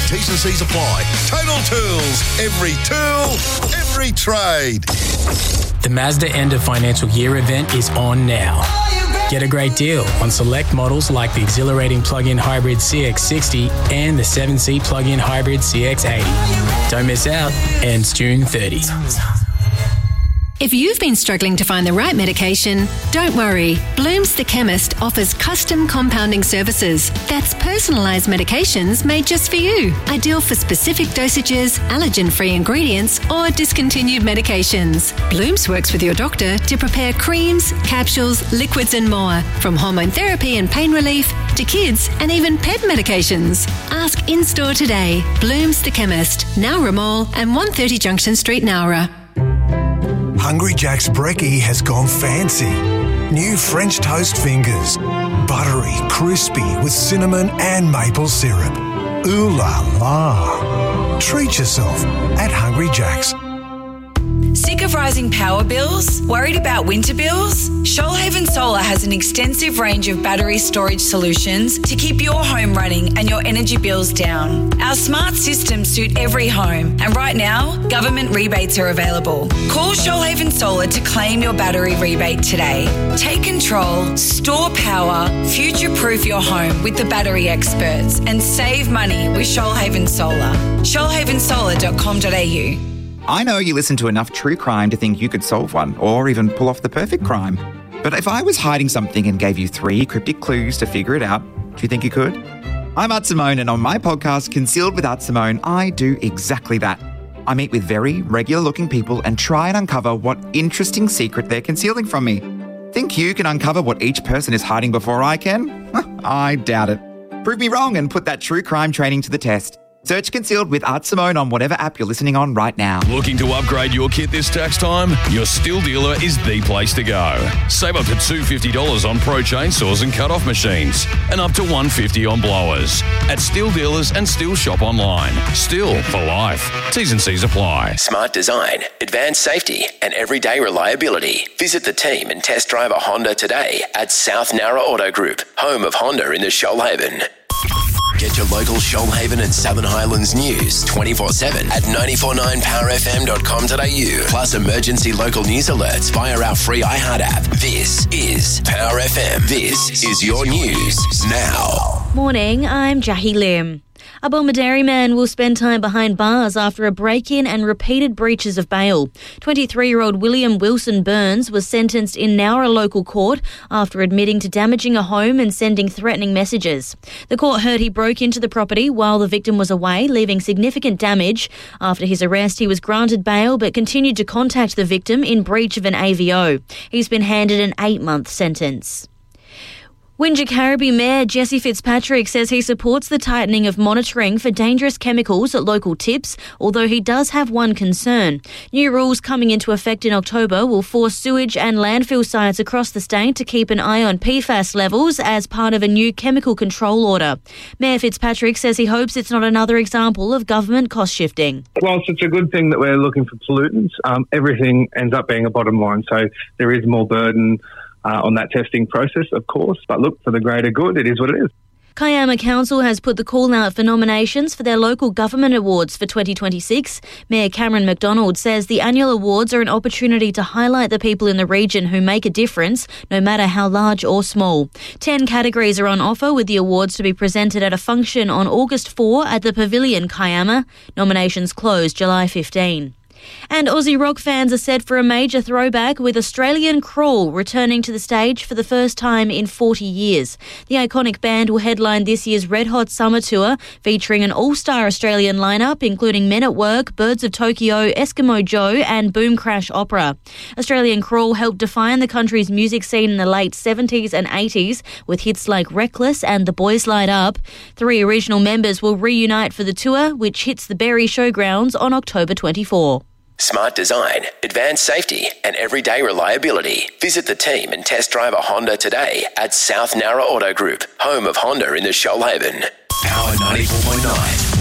T's and C's apply. Total Tools. Every tool, every trade. The Mazda End of Financial Year event is on now. Get a great deal on select models like the exhilarating plug-in hybrid CX-60 and the 7-seat plug-in hybrid CX-80. Don't miss out. Ends June 30. If you've been struggling to find the right medication, don't worry. Bloom's The Chemist offers custom compounding services. That's personalised medications made just for you. Ideal for specific dosages, allergen-free ingredients, or discontinued medications. Bloom's works with your doctor to prepare creams, capsules, liquids and more. From hormone therapy and pain relief to kids and even pet medications. Ask in-store today. Bloom's The Chemist, Nowra Mall and 130 Junction Street, Nowra. Hungry Jack's brekkie has gone fancy. New French toast fingers. Buttery, crispy with cinnamon and maple syrup. Ooh la la. Treat yourself at Hungry Jack's. Sick of rising power bills? Worried about winter bills? Shoalhaven Solar has an extensive range of battery storage solutions to keep your home running and your energy bills down. Our smart systems suit every home, and right now, government rebates are available. Call Shoalhaven Solar to claim your battery rebate today. Take control, store power, future-proof your home with the battery experts, and save money with Shoalhaven Solar. shoalhavensolar.com.au. I know you listen to enough true crime to think you could solve one, or even pull off the perfect crime. But if I was hiding something and gave you 3 cryptic clues to figure it out, do you think you could? I'm Art Simone, and on my podcast, Concealed with Art Simone, I do exactly that. I meet with very regular-looking people and try and uncover what interesting secret they're concealing from me. Think you can uncover what each person is hiding before I can? I doubt it. Prove me wrong and put that true crime training to the test. Search Concealed with Art Simone on whatever app you're listening on right now. Looking to upgrade your kit this tax time? Your Stihl dealer is the place to go. Save up to $250 on pro chainsaws and cut-off machines, and up to $150 on blowers. At Stihl dealers and Stihl shop online. Stihl for life. T's and C's apply. Smart design, advanced safety, and everyday reliability. Visit the team and test drive a Honda today at South Nowra Auto Group, home of Honda in the Shoalhaven. Get your local Shoalhaven and Southern Highlands news 24/7 at 949powerfm.com.au. Plus emergency local news alerts via our free iHeart app. This is Power FM. This is your news now. Morning, I'm Jackie Lim. A Bomaderry man will spend time behind bars after a break-in and repeated breaches of bail. 23-year-old William Wilson Burns was sentenced in Nowra local court after admitting to damaging a home and sending threatening messages. The court heard he broke into the property while the victim was away, leaving significant damage. After his arrest, he was granted bail but continued to contact the victim in breach of an AVO. He's been handed an 8-month sentence. Wingecarribee Mayor Jesse Fitzpatrick says he supports the tightening of monitoring for dangerous chemicals at local tips, although he does have one concern. New rules coming into effect in October will force sewage and landfill sites across the state to keep an eye on PFAS levels as part of a new chemical control order. Mayor Fitzpatrick says he hopes it's not another example of government cost shifting. Whilst it's a good thing that we're looking for pollutants, everything ends up being a bottom line. So there is more burden on that testing process, of course. But look, for the greater good, it is what it is. Kiama Council has put the call out for nominations for their local government awards for 2026. Mayor Cameron McDonald says the annual awards are an opportunity to highlight the people in the region who make a difference, no matter how large or small. 10 categories are on offer, with the awards to be presented at a function on August 4 at the Pavilion, Kiama. Nominations close July 15. And Aussie rock fans are set for a major throwback, with Australian Crawl returning to the stage for the first time in 40 years. The iconic band will headline this year's Red Hot Summer Tour, featuring an all-star Australian lineup including Men at Work, Birds of Tokyo, Eskimo Joe and Boom Crash Opera. Australian Crawl helped define the country's music scene in the late 70s and 80s, with hits like Reckless and The Boys Light Up. 3 original members will reunite for the tour, which hits the Berry Showgrounds on October 24. Smart design, advanced safety, and everyday reliability. Visit the team and test drive a Honda today at South Nowra Auto Group, home of Honda in the Shoalhaven. Power 94.9.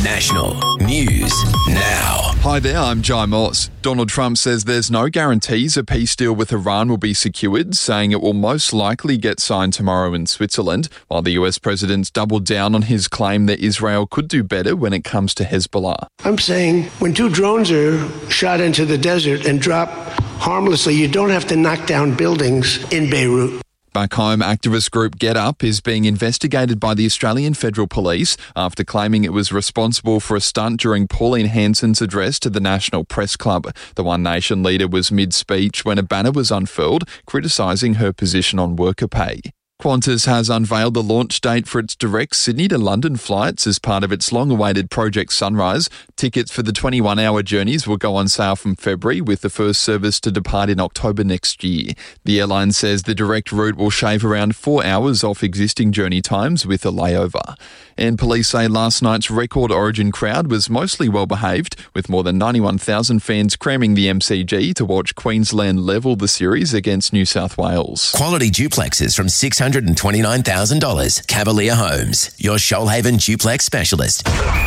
National News Now. Hi there, I'm Jai Moss. Donald Trump says there's no guarantees a peace deal with Iran will be secured, saying it will most likely get signed tomorrow in Switzerland, while the US president's doubled down on his claim that Israel could do better when it comes to Hezbollah. I'm saying when 2 drones are shot into the desert and drop harmlessly, you don't have to knock down buildings in Beirut. Back home, activist group Get Up is being investigated by the Australian Federal Police after claiming it was responsible for a stunt during Pauline Hanson's address to the National Press Club. The One Nation leader was mid-speech when a banner was unfurled, criticising her position on worker pay. Qantas has unveiled the launch date for its direct Sydney to London flights as part of its long-awaited Project Sunrise. Tickets for the 21-hour journeys will go on sale from February, with the first service to depart in October next year. The airline says the direct route will shave around 4 hours off existing journey times with a layover. And police say last night's record Origin crowd was mostly well-behaved, with more than 91,000 fans cramming the MCG to watch Queensland level the series against New South Wales. Quality duplexes from $629,000. Cavalier Homes, your Shoalhaven duplex specialist.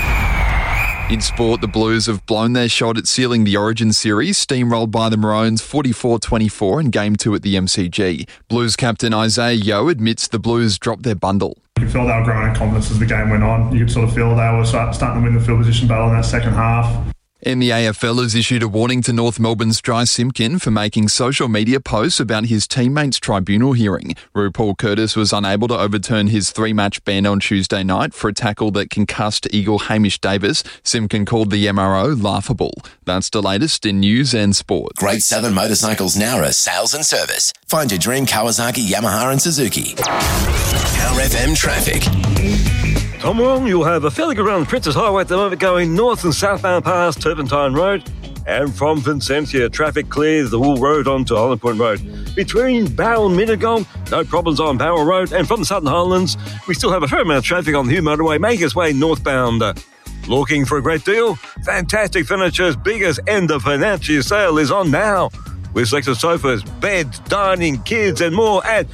In sport, the Blues have blown their shot at sealing the Origin series, steamrolled by the Maroons 44-24 in Game 2 at the MCG. Blues captain Isaiah Yeo admits the Blues dropped their bundle. You could feel they were growing in confidence as the game went on. You could sort of feel they were starting to win the field position battle in that second half. And the AFL has issued a warning to North Melbourne's Jai Simpkin for making social media posts about his teammates' tribunal hearing. RuPaul Curtis was unable to overturn his 3-match ban on Tuesday night for a tackle that concussed Eagle Hamish Davis. Simpkin called the MRO laughable. That's the latest in news and sport. Great Southern Motorcycles Nowra sales and service. Find your dream Kawasaki, Yamaha and Suzuki. Power FM traffic. Tom Wong, you'll have a fairly good run on Princess Highway at the moment going north and southbound past Turpentine Road. And from Vincentia, traffic clears the Wool Road onto Holland Point Road. Between Bowral and Mittagong, no problems on Bowral Road. And from the Southern Highlands, we still have a fair amount of traffic on the Hume Motorway, make its way northbound. Looking for a great deal? Fantastic Furniture's biggest end of financial sale is on now. With selected sofas, beds, dining, kids and more at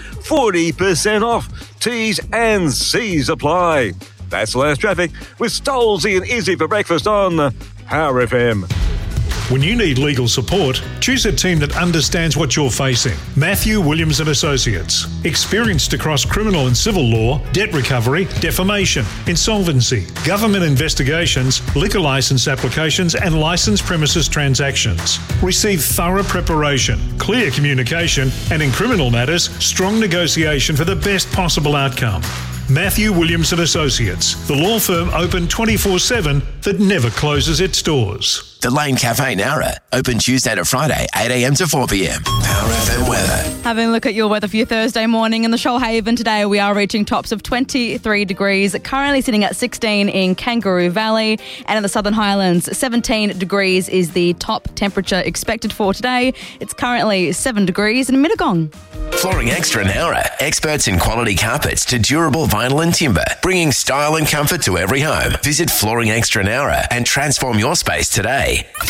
40% off. T's and C's apply. That's the last traffic with Stolzy and Izzy for breakfast on Power FM. When you need legal support, choose a team that understands what you're facing. Matthew Williams and Associates. Experienced across criminal and civil law, debt recovery, defamation, insolvency, government investigations, liquor license applications and licensed premises transactions. Receive thorough preparation, clear communication and in criminal matters, strong negotiation for the best possible outcome. Matthew Williams and Associates, the law firm open 24/7 that never closes its doors. The Lane Cafe Nowra, open Tuesday to Friday, 8 a.m. to 4 p.m. Power FM weather. Having a look at your weather for your Thursday morning in the Shoalhaven today, we are reaching tops of 23 degrees, currently sitting at 16 in Kangaroo Valley, and in the Southern Highlands, 17 degrees is the top temperature expected for today. It's currently 7 degrees in Mittagong. Flooring Extra Nowra, experts in quality carpets to durable vinyl and timber, bringing style and comfort to every home. Visit Flooring Extra Nowra and transform your space today.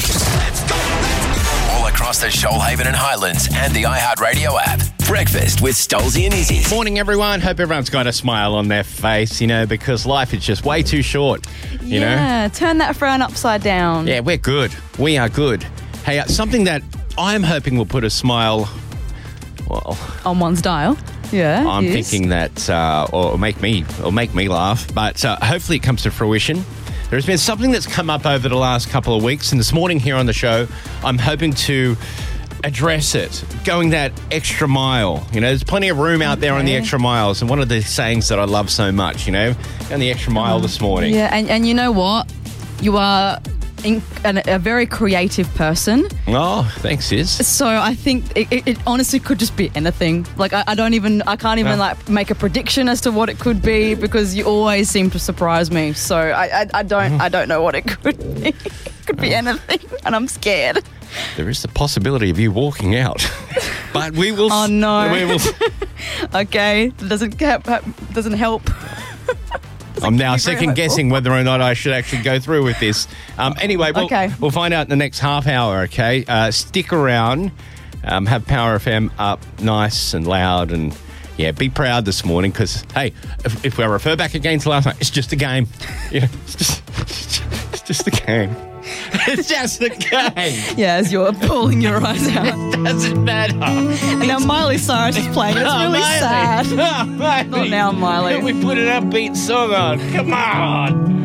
All across the Shoalhaven and Highlands and the iHeartRadio app. Breakfast with Stolzy and Izzy. Morning, everyone. Hope everyone's got a smile on their face, because life is just way too short, you know? Yeah, turn that frown upside down. Yeah, we're good. We are good. Hey, something that I'm hoping will put a smile, on one's dial. Yeah, I'm thinking that, or make me laugh, but hopefully it comes to fruition. There's been something that's come up over the last couple of weeks, and this morning here on the show, I'm hoping to address it, going that extra mile. There's plenty of room out there on the extra miles, and one of the sayings that I love so much, going the extra mile this morning. Yeah, and you know what? You are a very creative person. Oh, thanks, Iz. So I think it honestly could just be anything. Like I can't even make a prediction as to what it could be, because you always seem to surprise me. So I don't know what it could be. It could be anything, and I'm scared. There is the possibility of you walking out, but we will. Oh no! We will. Okay, doesn't help. I'm now second-guessing whether or not I should actually go through with this. Anyway, we'll find out in the next half hour, okay? Stick around. Have Power FM up nice and loud, and, be proud this morning because, hey, if we refer back again to last night, it's just a game. It's just It's just the game. It's just the game. Yeah, as you're pulling your eyes out. It doesn't matter. And now Miley Cyrus is playing. It's really Miley. sad. Oh, Miley. Not now, Miley. We put an upbeat song on. Come on.